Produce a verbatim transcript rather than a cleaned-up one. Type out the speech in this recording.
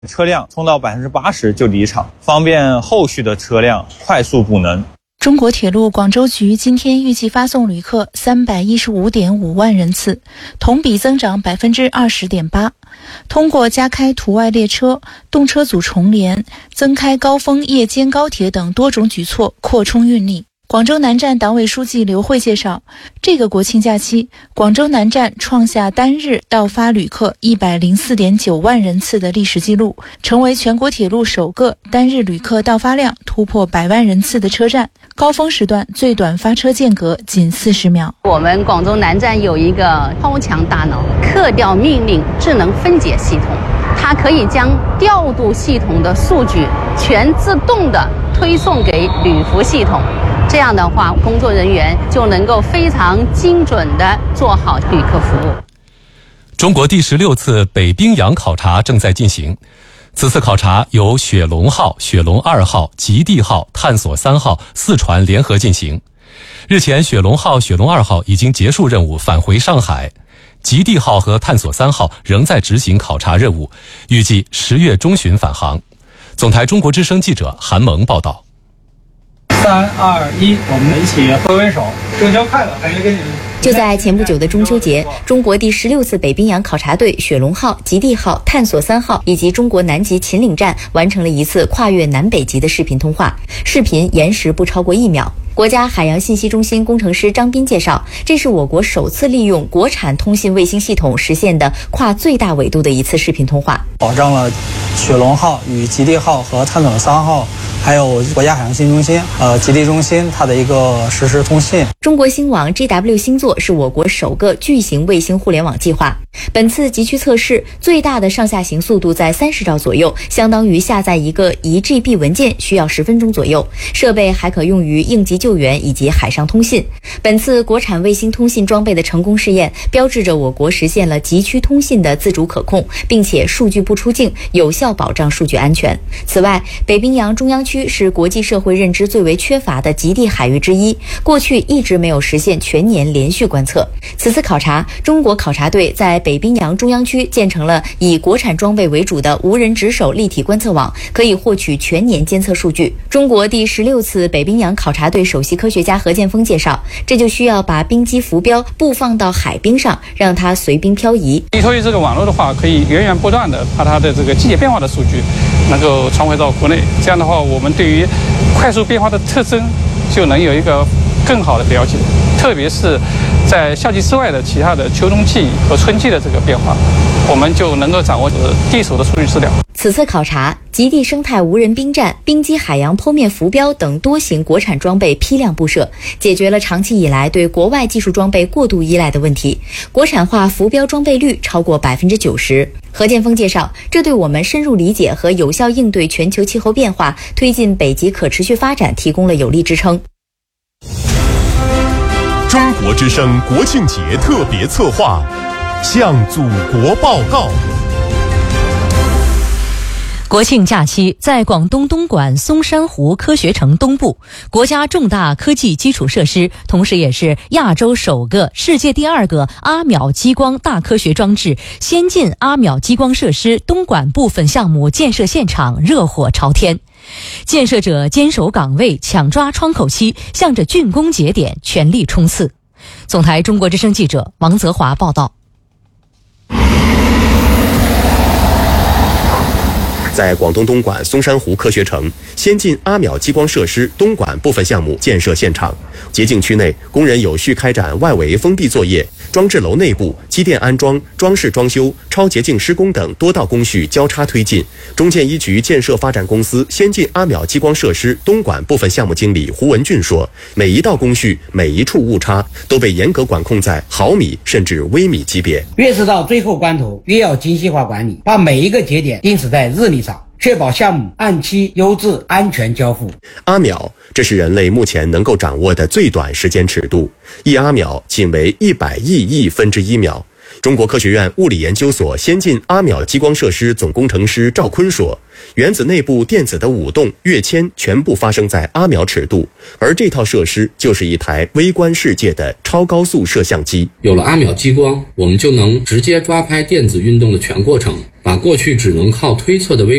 车辆充到 百分之八十 就离场，方便后续的车辆快速补能。 中国铁路广州局今天预计发送旅客 三百一十五点五万人次，同比增长 百分之二十点八。通过加开途外列车、动车组重联、增开高峰夜间高铁等多种举措，扩充运力。广州南站党委书记刘慧介绍，这个国庆假期，广州南站创下单日到发旅客 一百零四点九万人次的历史记录，成为全国铁路首个单日旅客到发量突破百万人次的车站。高峰时段最短发车间隔仅四十秒。 我们广州南站有一个超强大脑客调命令智能分解系统，它可以将调度系统的数据全自动的推送给旅服系统，这样的话工作人员就能够非常精准地做好旅客服务。 中国第十六次北冰洋考察正在进行，此次考察由雪龙号、雪龙二号、极地号、探索三号四船联合进行。日前，雪龙号、雪龙二号已经结束任务返回上海，极地号和探索三号仍在执行考察任务，预计十月中旬返航。总台中国之声记者韩萌报道。 三二一，我们一起挥挥手，中秋快乐！还是跟你们。 就在前不久的中秋节，中国第十六次北冰洋考察队雪龙号、极地号、探索三号以及中国南极秦岭站完成了一次跨越南北极的视频通话，视频延时不超过一秒。国家海洋信息中心工程师张斌介绍，这是我国首次利用国产通信卫星系统实现的跨最大纬度的一次视频通话， 保障了雪龙号与极地号和探索三号还有国家海洋信息中心、呃极地中心它的一个实时通信。 中国星网 G W 星座是我国首个巨型卫星互联网计划。本次极区测试最大的上下行速度在三十兆左右，相当于下载一个一 G B 文件需要十分钟左右。设备还可用于应急救援以及海上通信。本次国产卫星通信装备的成功试验，标志着我国实现了极区通信的自主可控，并且数据不出境，有效保障数据安全。此外，北冰洋中央区是国际社会认知最为缺乏的极地海域之一，过去一直没有实现全年连续观测。此次考察，中国考察队在北冰洋中央区建成了以国产装备为主的无人值守立体观测网，可以获取全年监测数据。中国第十六次北冰洋考察队首席科学家何建峰介绍，这就需要把冰机浮标布放到海冰上，让它随冰漂移。 依托于这个网络的话，可以源源不断的把它的这个季节变化的数据能够传回到国内，这样的话我们对于快速变化的特征就能有一个更好的了解，特别是在夏季之外的其他的秋冬季和春季的这个变化，我们就能够掌握第一手的数据资料。 此次考察，极地生态无人冰站、冰机海洋剖面浮标等多型国产装备批量布设，解决了长期以来对国外技术装备过度依赖的问题，国产化浮标装备率超过 百分之九十。何建峰介绍，这对我们深入理解和有效应对全球气候变化、推进北极可持续发展提供了有力支撑。 中国之声国庆节特别策划，向祖国报告。 国庆假期，在广东东莞松山湖科学城东部，国家重大科技基础设施，同时也是亚洲首个、世界第二个阿秒激光大科学装置先进阿秒激光设施东莞部分项目建设现场热火朝天，建设者坚守岗位，抢抓窗口期，向着竣工节点全力冲刺。总台中国之声记者王泽华报道。 在广东东莞松山湖科学城先进阿秒激光设施东莞部分项目建设现场，洁净区内工人有序开展外围封闭作业，装置楼内部机电安装、装饰装修、超洁净施工等多道工序交叉推进。中建一局建设发展公司先进阿秒激光设施东莞部分项目经理胡文俊说，每一道工序、每一处误差都被严格管控在毫米甚至微米级别。 越是到最后关头，越要精细化管理，把每一个节点定死在日历上，确保项目按期、优质、安全交付。 阿秒，这是人类目前能够掌握的最短时间尺度，一阿秒仅为一百亿亿分之一秒。 中国科学院物理研究所先进阿秒激光设施总工程师赵坤说，原子内部电子的舞动、跃迁全部发生在阿秒尺度，而这套设施就是一台微观世界的超高速摄像机。 有了阿秒激光，我们就能直接抓拍电子运动的全过程，把过去只能靠推测的微